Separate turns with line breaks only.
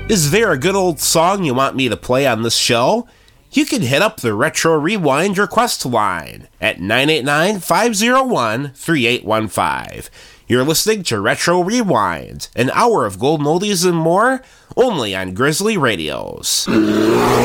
Is there a good old song you want me to play on this show? You can hit up the Retro Rewind request line at 989-501-3815. You're listening to Retro Rewind, an hour of gold oldies and more, only on Grizzly Radios.